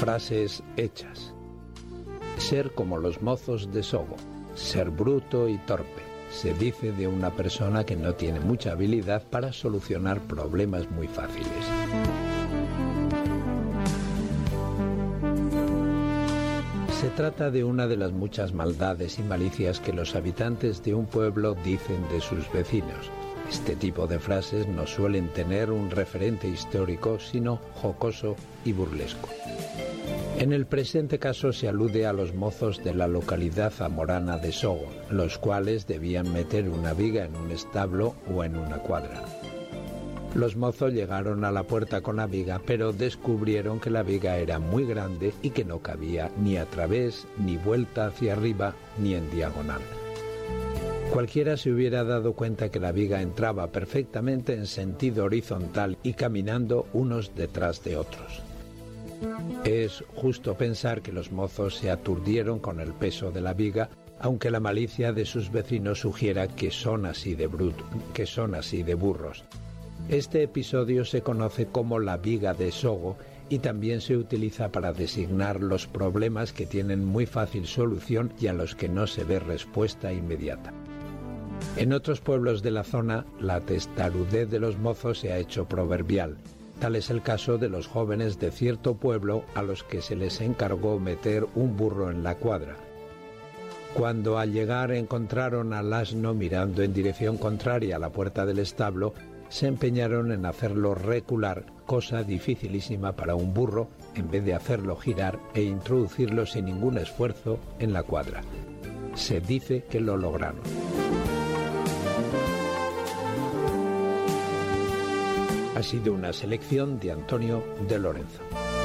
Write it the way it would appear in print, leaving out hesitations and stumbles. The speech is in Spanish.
Frases hechas. Ser como los mozos de Sogo. Ser bruto y torpe. Se dice de una persona que no tiene mucha habilidad para solucionar problemas muy fáciles. Se trata de una de las muchas maldades y malicias que los habitantes de un pueblo dicen de sus vecinos. Este tipo de frases no suelen tener un referente histórico, sino jocoso y burlesco. En el presente caso se alude a los mozos de la localidad zamorana de Sogo, los cuales debían meter una viga en un establo o en una cuadra. Los mozos llegaron a la puerta con la viga, pero descubrieron que la viga era muy grande y que no cabía ni a través, ni vuelta hacia arriba, ni en diagonal. Cualquiera se hubiera dado cuenta que la viga entraba perfectamente en sentido horizontal y caminando unos detrás de otros. Es justo pensar que los mozos se aturdieron con el peso de la viga, aunque la malicia de sus vecinos sugiera que son así de burros. Este episodio se conoce como la viga de Sogo y también se utiliza para designar los problemas que tienen muy fácil solución y a los que no se ve respuesta inmediata. En otros pueblos de la zona, la testarudez de los mozos se ha hecho proverbial. Tal es el caso de los jóvenes de cierto pueblo a los que se les encargó meter un burro en la cuadra. Cuando al llegar encontraron al asno mirando en dirección contraria a la puerta del establo, se empeñaron en hacerlo recular, cosa dificilísima para un burro, en vez de hacerlo girar e introducirlo sin ningún esfuerzo en la cuadra. Se dice que lo lograron. Ha sido una selección de Antonio de Lorenzo.